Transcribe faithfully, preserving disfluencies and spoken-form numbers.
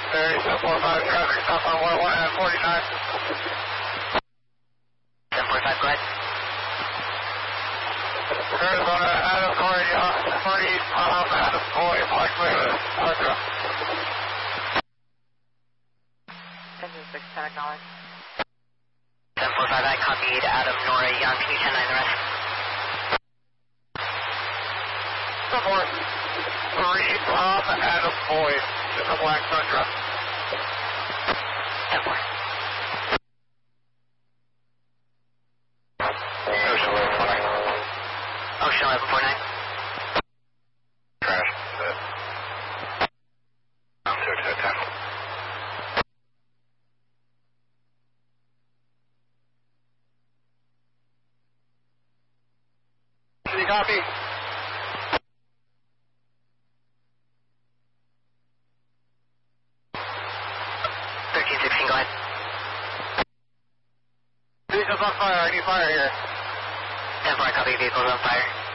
Ferry, seven four five, traffic stop on one one and forty-nine. seven four five, go ahead. Arizona, Adam Corey, forty, Palm, Adam Boy, Park River, Parker. Engine six, ten, acknowledge. seven four five, I copied Adam, Nora, Young, can you ten nine the rest? Support. Three, Palm, Adam Boy, to the Black Tundra. ten four. Ocean eleven four nine. Ocean eleven four nine. Crash. I'm two two ten. City copy. thirteen sixteen, go ahead. Vehicles on fire, I need fire here. ten four, I copy vehicles on fire.